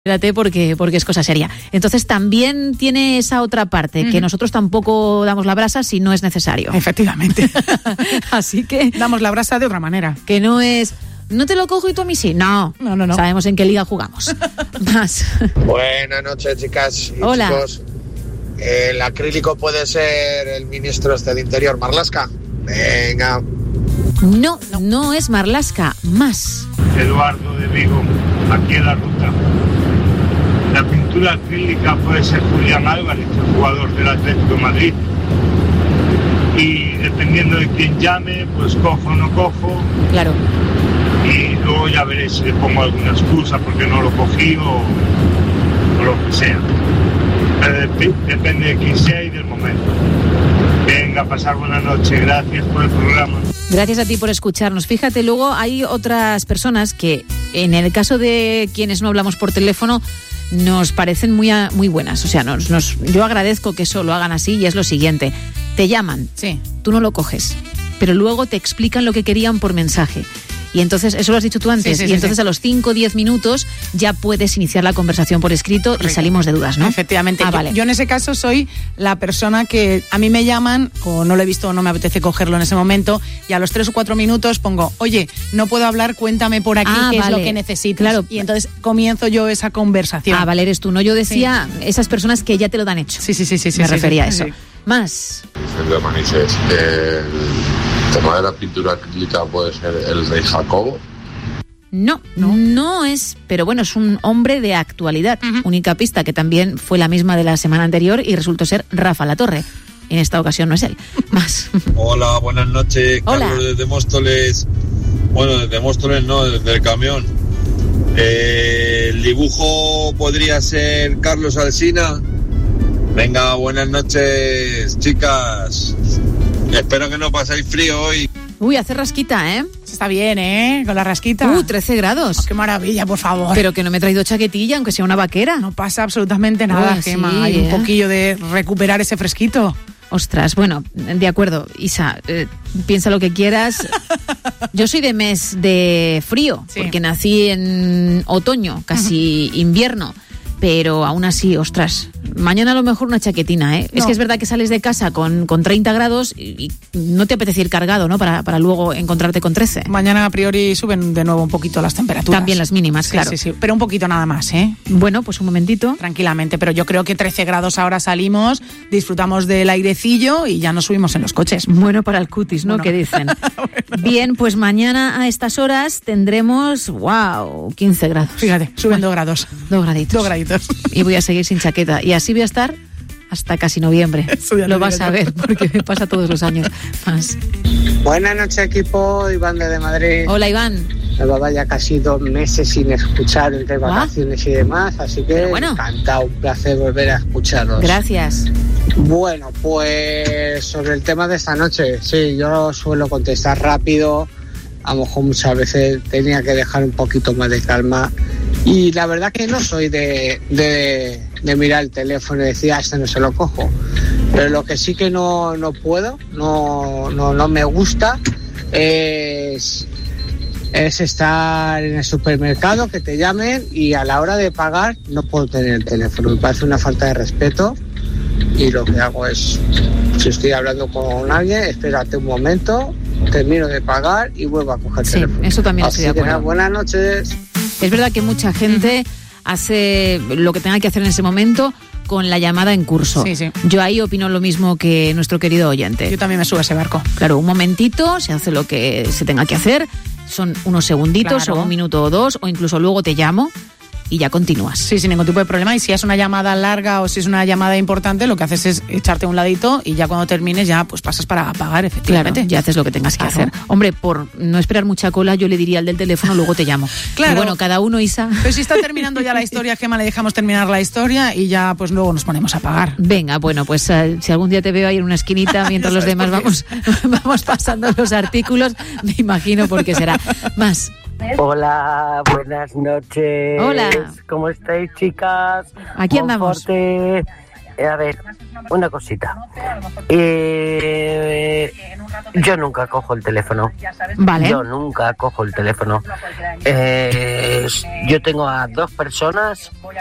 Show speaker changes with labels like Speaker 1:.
Speaker 1: Espérate porque es cosa seria. Entonces también tiene esa otra parte, que nosotros tampoco damos la brasa si no es necesario.
Speaker 2: Efectivamente.
Speaker 1: Así que
Speaker 2: damos la brasa de otra manera.
Speaker 1: Que no es, no te lo cojo y tú a mí sí. No. Sabemos en qué liga jugamos. Más.
Speaker 3: Buenas noches, chicas y
Speaker 1: Hola.
Speaker 3: chicos. El acrílico puede ser el ministro del Interior, Marlaska. Venga.
Speaker 1: No es Marlaska. Más.
Speaker 4: Eduardo de Vigo, aquí en la ruta. La pintura acrílica puede ser Julián Álvarez, el jugador del Atlético de Madrid. Y dependiendo de quién llame, pues cojo o no cojo.
Speaker 1: Claro.
Speaker 4: Y luego ya veré si le pongo alguna excusa porque no lo cogí o lo que sea. Pero depende de quién sea y del momento. Venga, pasar buena noche. Gracias por el programa.
Speaker 1: Gracias a ti por escucharnos. Fíjate, luego hay otras personas que, en el caso de quienes no hablamos por teléfono, nos parecen muy buenas. O sea, yo agradezco que eso lo hagan así, y es lo siguiente. Te llaman,
Speaker 2: sí,
Speaker 1: tú no lo coges, pero luego te explican lo que querían por mensaje. Y entonces, eso lo has dicho tú antes,
Speaker 2: sí,
Speaker 1: y entonces a los 5 o 10 minutos ya puedes iniciar la conversación por escrito. Correcto. Y salimos de dudas, ¿no?
Speaker 2: Efectivamente.
Speaker 1: Vale.
Speaker 2: Yo en ese caso soy la persona que a mí me llaman, o no lo he visto o no me apetece cogerlo en ese momento, y a los 3 o 4 minutos pongo, oye, no puedo hablar, cuéntame por aquí qué es lo que necesitas. Claro. Y entonces comienzo yo esa conversación.
Speaker 1: Vale, eres tú, ¿no? Yo decía esas personas que ya te lo dan hecho.
Speaker 2: Sí.
Speaker 1: Me refería a eso. Sí. Más.
Speaker 5: Vicente Manises, el tema de la pintura acrílica puede ser el rey Jacobo.
Speaker 1: No es, pero bueno, es un hombre de actualidad. Única pista, que también fue la misma de la semana anterior y resultó ser Rafa Latorre. En esta ocasión no es él. Más.
Speaker 6: Hola, buenas noches.
Speaker 1: Hola.
Speaker 6: Carlos desde Móstoles. Bueno, desde Móstoles no, desde el camión. El dibujo podría ser Carlos Alsina. Venga, buenas noches, chicas. Espero que no paséis frío hoy.
Speaker 1: Uy, hace rasquita, ¿eh?
Speaker 2: Está bien, ¿eh? Con la rasquita.
Speaker 1: 13 grados.
Speaker 2: Oh, qué maravilla, por favor.
Speaker 1: Pero que no me he traído chaquetilla, aunque sea una vaquera.
Speaker 2: No pasa absolutamente nada,
Speaker 1: Uy,
Speaker 2: Gemma.
Speaker 1: sí,
Speaker 2: Hay un poquillo de recuperar ese fresquito.
Speaker 1: Ostras, bueno, de acuerdo, Isa, piensa lo que quieras. Yo soy de mes de frío, porque nací en otoño, casi invierno. Pero aún así, ostras, mañana a lo mejor una chaquetina, ¿eh? No. Es que es verdad que sales de casa con 30 grados y no te apetece ir cargado, ¿no? Para luego encontrarte con 13.
Speaker 2: Mañana a priori suben de nuevo un poquito las temperaturas.
Speaker 1: También las mínimas, claro.
Speaker 2: Sí, pero un poquito nada más, ¿eh?
Speaker 1: Bueno, pues un momentito.
Speaker 2: Tranquilamente, pero yo creo que 13 grados ahora salimos, disfrutamos del airecillo y ya nos subimos en los coches.
Speaker 1: Bueno para el cutis, ¿no? Bueno. ¿Qué dicen? Bueno. Bien, pues mañana a estas horas tendremos, 15 grados.
Speaker 2: Fíjate, suben 2 grados.
Speaker 1: 2 graditos.
Speaker 2: 2 graditos.
Speaker 1: Y voy a seguir sin chaqueta. Y así voy a estar hasta casi noviembre. Lo vas a ver, porque me pasa todos los años. Más.
Speaker 7: Buenas noches, equipo. Iván desde Madrid.
Speaker 1: Hola, Iván.
Speaker 7: Llevaba ya casi 2 meses sin escuchar entre vacaciones y demás, así que encantado, un placer volver a escucharos.
Speaker 1: Gracias.
Speaker 7: Bueno, pues sobre el tema de esta noche, sí, yo suelo contestar rápido. A lo mejor muchas veces tenía que dejar un poquito más de calma. Y la verdad que no soy de mirar el teléfono y decir, este no se lo cojo. Pero lo que sí que no puedo, no me gusta, es estar en el supermercado, que te llamen y a la hora de pagar no puedo tener el teléfono. Me parece una falta de respeto y lo que hago es, si estoy hablando con alguien, espérate un momento, termino de pagar y vuelvo a coger el teléfono.
Speaker 1: Eso también estoy de acuerdo.
Speaker 7: Buenas noches.
Speaker 1: Es verdad que mucha gente hace lo que tenga que hacer en ese momento con la llamada en curso.
Speaker 2: Sí.
Speaker 1: Yo ahí opino lo mismo que nuestro querido oyente.
Speaker 2: Yo también me subo a ese barco.
Speaker 1: Claro, un momentito, se hace lo que se tenga que hacer, son unos segunditos, o 1 minuto o 2, o incluso luego te llamo y ya continúas. Sí,
Speaker 2: sin ningún tipo de problema. Y si es una llamada larga o si es una llamada importante, lo que haces es echarte a un ladito y ya cuando termines ya pues pasas para pagar, efectivamente.
Speaker 1: Claro, ya haces lo que tengas que hacer. Hombre, por no esperar mucha cola, yo le diría al del teléfono, luego te llamo.
Speaker 2: Claro.
Speaker 1: Y bueno, cada uno, Isa.
Speaker 2: Pero si está terminando ya la historia, Gemma, le dejamos terminar la historia y ya pues luego nos ponemos a pagar.
Speaker 1: Venga, bueno, pues si algún día te veo ahí en una esquinita mientras los demás vamos pasando los artículos, me imagino por qué será. Más.
Speaker 8: Hola, buenas noches.
Speaker 1: Hola.
Speaker 8: ¿Cómo estáis, chicas?
Speaker 1: Aquí andamos.
Speaker 8: A ver, una cosita. Yo nunca cojo el teléfono.
Speaker 1: Vale.
Speaker 8: Yo nunca cojo el teléfono. Yo tengo a 2 personas